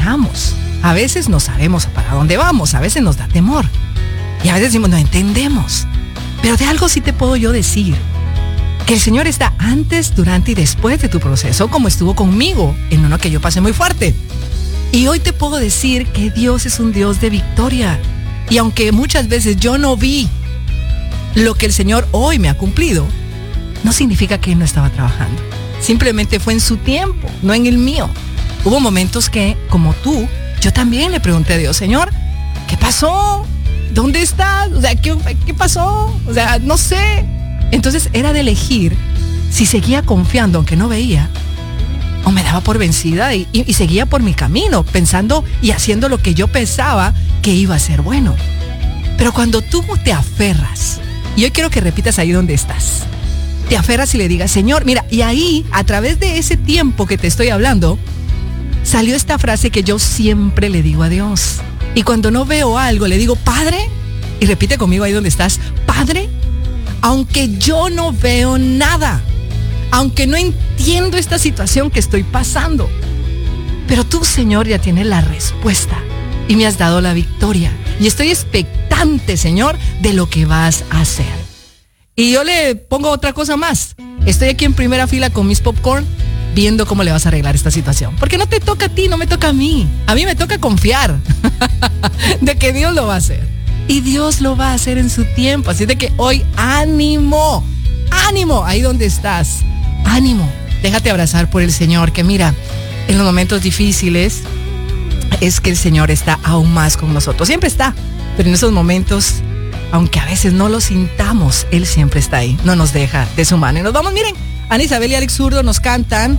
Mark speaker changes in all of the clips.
Speaker 1: manejamos. A veces no sabemos para dónde vamos, a veces nos da temor. Y a veces decimos, no entendemos. Pero de algo sí te puedo yo decir, que el Señor está antes, durante y después de tu proceso, como estuvo conmigo en uno que yo pasé muy fuerte. Y hoy te puedo decir que Dios es un Dios de victoria. Y aunque muchas veces yo no vi lo que el Señor hoy me ha cumplido, no significa que Él no estaba trabajando. Simplemente fue en su tiempo, no en el mío. Hubo momentos que, como tú, yo también le pregunté a Dios, Señor, ¿qué pasó? ¿Dónde estás? O sea, ¿qué pasó? O sea, no sé. Entonces era de elegir si seguía confiando aunque no veía, o me daba por vencida y seguía por mi camino, pensando y haciendo lo que yo pensaba que iba a ser bueno. Pero cuando tú te aferras, y hoy quiero que repitas ahí donde estás, te aferras y le digas, Señor, mira, y ahí, a través de ese tiempo que te estoy hablando, salió esta frase que yo siempre le digo a Dios. Y cuando no veo algo, le digo, Padre, y repite conmigo ahí donde estás, Padre, aunque yo no veo nada, aunque no entiendo esta situación que estoy pasando, pero tú, Señor, ya tienes la respuesta y me has dado la victoria. Y estoy expectante, Señor, de lo que vas a hacer. Y yo le pongo otra cosa más. Estoy aquí en primera fila con mis popcorn, viendo cómo le vas a arreglar esta situación. Porque no te toca a ti, no me toca a mí. A mí me toca confiar de que Dios lo va a hacer. Y Dios lo va a hacer en su tiempo. Así de que hoy, ánimo, ánimo, ahí donde estás. Ánimo, déjate abrazar por el Señor. Que mira, en los momentos difíciles es que el Señor está aún más con nosotros. Siempre está, pero en esos momentos, aunque a veces no lo sintamos, Él siempre está ahí. No nos deja de su mano. Y nos vamos, miren, Ana Isabel y Alex Zurdo nos cantan.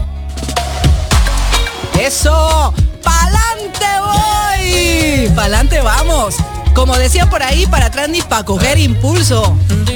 Speaker 1: ¡Eso! ¡Pa'lante voy! ¡Pa'lante vamos! Como decía por ahí, para atrás ni para coger impulso.